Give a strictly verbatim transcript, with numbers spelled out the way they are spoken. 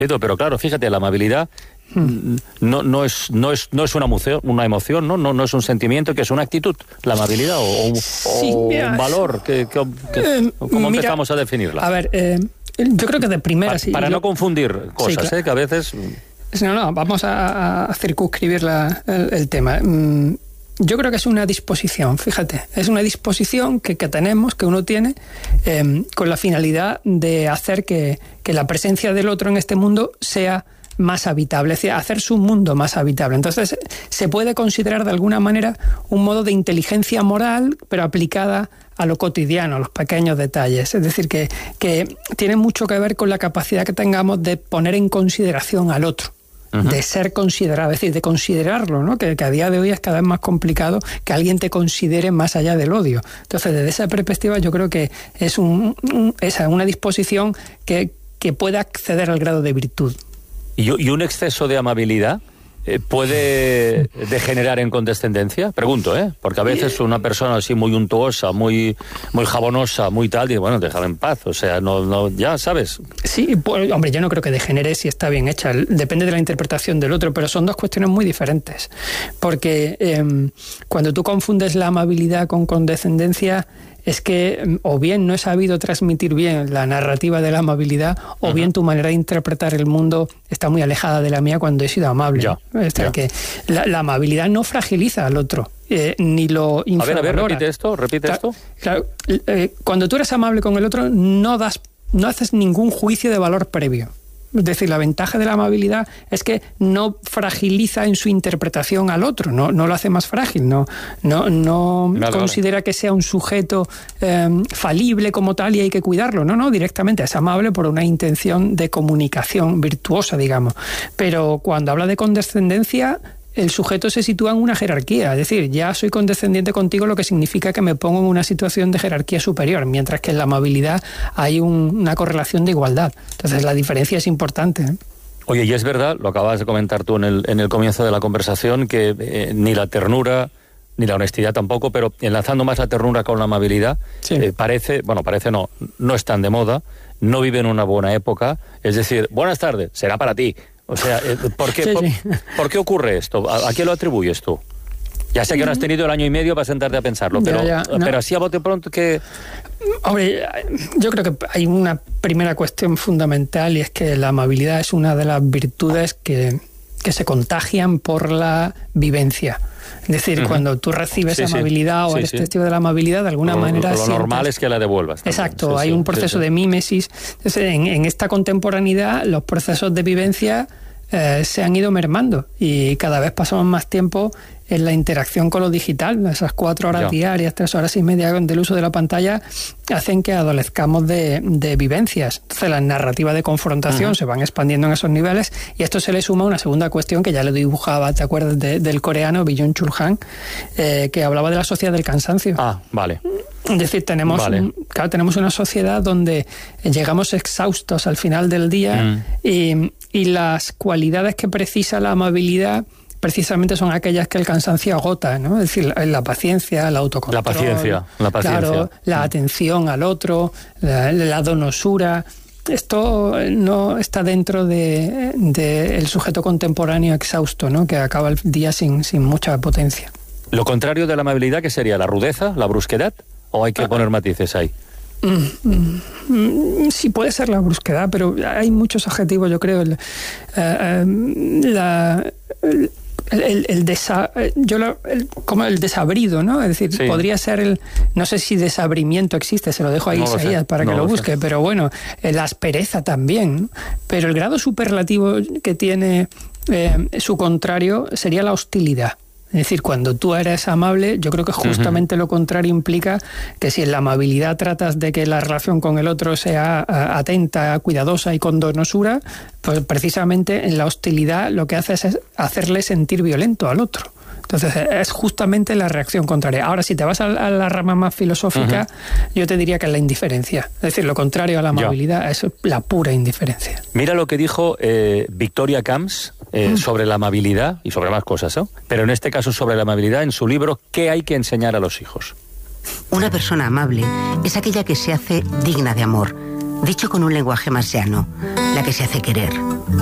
Pero claro, fíjate, la amabilidad hmm. no, no, es, no, es, no es una emoción, una emoción ¿no? No, no es un sentimiento, que es una actitud, la amabilidad, o, o, sí, o mira, un valor. Que, que, que, eh, ¿Cómo mira, empezamos a definirla? A ver, eh, yo creo que de primera... Pa, sí, para yo, no confundir cosas, sí, claro. ¿eh? Que a veces... No, no, vamos a, a circunscribir la, el, el tema. Yo creo que es una disposición, fíjate, es una disposición que, que tenemos, que uno tiene, eh, con la finalidad de hacer que, que la presencia del otro en este mundo sea más habitable, es decir, hacer su mundo más habitable. Entonces, se puede considerar de alguna manera un modo de inteligencia moral, pero aplicada a lo cotidiano, a los pequeños detalles. Es decir, que, que tiene mucho que ver con la capacidad que tengamos de poner en consideración al otro. Uh-huh. De ser considerado, es decir, de considerarlo, ¿no? Que, que a día de hoy es cada vez más complicado que alguien te considere más allá del odio. Entonces, desde esa perspectiva, yo creo que es un, un, esa, una disposición que, que puede acceder al grado de virtud. ¿Y, y un exceso de amabilidad eh, puede degenerar en condescendencia? Pregunto, ¿eh? Porque a veces una persona así muy untuosa, muy, muy jabonosa, muy tal, dice, bueno, déjala en paz, o sea, no, no, ya sabes. Sí, pues, hombre, yo no creo que degenere si está bien hecha, depende de la interpretación del otro, pero son dos cuestiones muy diferentes, porque eh, cuando tú confundes la amabilidad con condescendencia, es que o bien no he sabido transmitir bien la narrativa de la amabilidad, o uh-huh. bien tu manera de interpretar el mundo está muy alejada de la mía cuando he sido amable. Ya, es decir, ya. que la, la amabilidad no fragiliza al otro, eh, ni lo infravalora. A ver, a ver, repite esto, repite Cla- esto. Claro, eh, cuando tú eres amable con el otro, no das, no haces ningún juicio de valor previo. Es decir, la ventaja de la amabilidad es que no fragiliza en su interpretación al otro, no, no lo hace más frágil, no, no, no vale, considera vale. que sea un sujeto eh, falible como tal y hay que cuidarlo. No, no, directamente es amable por una intención de comunicación virtuosa, digamos. Pero cuando habla de condescendencia, el sujeto se sitúa en una jerarquía, es decir, ya soy condescendiente contigo, lo que significa que me pongo en una situación de jerarquía superior, mientras que en la amabilidad hay un, una correlación de igualdad. Entonces la diferencia es importante, ¿eh? Oye, y es verdad, lo acabas de comentar tú en el, en el comienzo de la conversación, que eh, ni la ternura ni la honestidad tampoco, pero enlazando más la ternura con la amabilidad, sí. eh, parece, bueno, parece no, no están de moda, no viven una buena época, es decir, buenas tardes, será para ti. O sea, ¿por qué, sí, sí. ¿por, ¿por qué ocurre esto? ¿A, ¿A qué lo atribuyes tú? Ya sé que no has tenido el año y medio para sentarte a pensarlo, pero, ya, ya, no. pero así a bote pronto que... Hombre, yo creo que hay una primera cuestión fundamental, y es que la amabilidad es una de las virtudes que, que se contagian por la vivencia. Es decir, uh-huh. cuando tú recibes sí, amabilidad sí, o eres sí, testigo sí. de la amabilidad, de alguna lo, manera... Lo sientes... normal es que la devuelvas. También. Exacto, sí, hay sí, un proceso sí, sí. de mímesis. Entonces, en, en esta contemporaneidad, los procesos de vivencia eh, se han ido mermando y cada vez pasamos más tiempo en la interacción con lo digital. Esas cuatro horas ya. diarias, tres horas y media del uso de la pantalla hacen que adolezcamos de, de vivencias. Entonces las narrativas de confrontación uh-huh. se van expandiendo en esos niveles, y esto se le suma una segunda cuestión que ya le dibujaba, ¿te acuerdas? De, del coreano Byung-Chul Han, eh, que hablaba de la sociedad del cansancio. Ah, vale. Es decir, tenemos, vale. un, claro, tenemos una sociedad donde llegamos exhaustos al final del día mm. y, y las cualidades que precisa la amabilidad precisamente son aquellas que el cansancio agota, ¿no? Es decir, la, la paciencia, el autocontrol. La paciencia, la paciencia. Claro, la mm. atención al otro, la, la donosura. Esto no está dentro de, de el sujeto contemporáneo exhausto, ¿no? Que acaba el día sin, sin mucha potencia. Lo contrario de la amabilidad, ¿qué sería? ¿La rudeza, la brusquedad? ¿O hay que ah. poner matices ahí? Mm, mm, sí, puede ser la brusquedad, pero hay muchos adjetivos, yo creo. El, uh, la... El, El, el, el, desa, yo lo, el, como el desabrido, ¿no? Es decir, sí. podría ser el... No sé si desabrimiento existe, se lo dejo a no Isaías para no que lo, lo busque, sé. Pero bueno, la aspereza también. Pero el grado superlativo que tiene eh, su contrario sería la hostilidad. Es decir, cuando tú eres amable, yo creo que justamente uh-huh. lo contrario implica que si en la amabilidad tratas de que la relación con el otro sea atenta, cuidadosa y con donosura, pues precisamente en la hostilidad lo que haces es hacerle sentir violento al otro. Entonces es justamente la reacción contraria. Ahora, si te vas a la rama más filosófica, uh-huh. yo te diría que es la indiferencia. Es decir, lo contrario a la amabilidad ya. es la pura indiferencia. Mira lo que dijo eh, Victoria Camps eh, uh-huh. sobre la amabilidad y sobre más cosas, ¿no? Pero en este caso sobre la amabilidad en su libro ¿Qué hay que enseñar a los hijos? Una persona amable es aquella que se hace digna de amor. Dicho con un lenguaje más llano, la que se hace querer.